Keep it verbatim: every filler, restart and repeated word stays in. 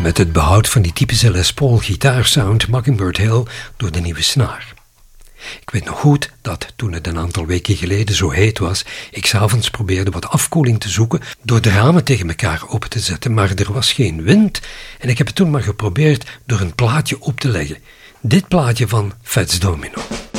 met het behoud van die typische Les Paul gitaarsound Mockingbird Hill door de nieuwe snaar. Ik weet nog goed dat toen het een aantal weken geleden zo heet was, ik 's avonds probeerde wat afkoeling te zoeken door de ramen tegen elkaar open te zetten, maar er was geen wind en ik heb het toen maar geprobeerd door een plaatje op te leggen. Dit plaatje van Fats Domino.